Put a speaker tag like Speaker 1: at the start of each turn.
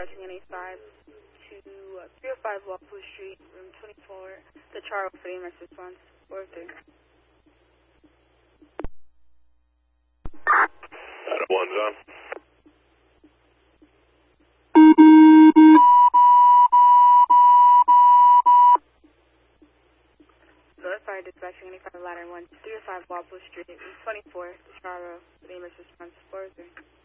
Speaker 1: dispatching NA5 to 305 Walpole Street, room 24, the Charles for the emergency response, 403.
Speaker 2: Adam 1's on.
Speaker 1: Notify dispatching NA5 ladder 1 to 305 Walpole Street, room 24, the Charles for the emergency response, 403.